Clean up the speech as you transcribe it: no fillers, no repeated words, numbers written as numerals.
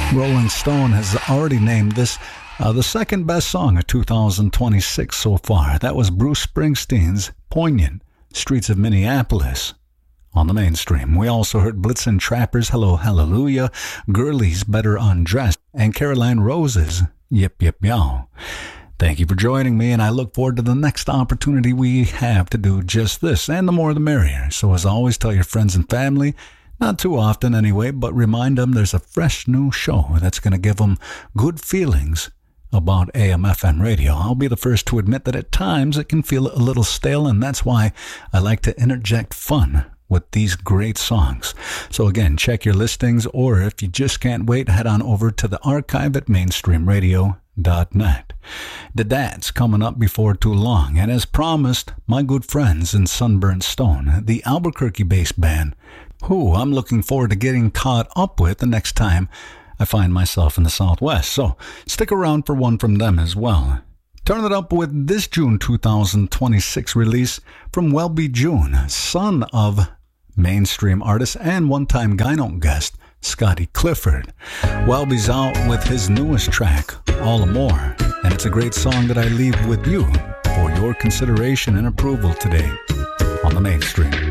Rolling Stone has already named this the second best song of 2026 so far. That was Bruce Springsteen's Poignant, Streets of Minneapolis. On the mainstream, we also heard Blitzen Trappers' Hello Hallelujah, Girlies Better Undressed, and Caroline Rose's Yip Yip Yow. Thank you for joining me, and I look forward to the next opportunity we have to do just this, and the more the merrier. So as always, tell your friends and family, not too often anyway, but remind them there's a fresh new show that's going to give them good feelings about AM/FM radio. I'll be the first to admit that at times it can feel a little stale, and that's why I like to interject fun with these great songs. So again, check your listings, or if you just can't wait, head on over to the archive at mainstreamradio.net. The Dad's coming up before too long, and as promised, my good friends in Sunburnt Stone, the Albuquerque-based band, who I'm looking forward to getting caught up with the next time I find myself in the Southwest. So stick around for one from them as well. Turn it up with this June 2026 release from Welby June, son of mainstream artist and one-time Gyno guest Scotty Clifford. Welby's out with his newest track, All the More, and it's a great song that I leave with you for your consideration and approval today on the mainstream.